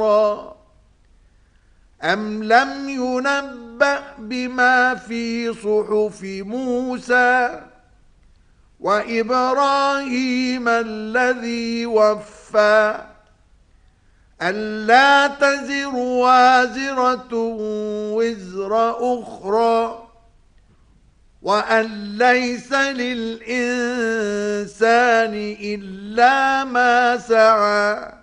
أم لم ينبأ بما في صحف موسى وإبراهيم الذي وفى ألا تزر وازرة وزر أخرى وأن ليس للإنسان إلا ما سعى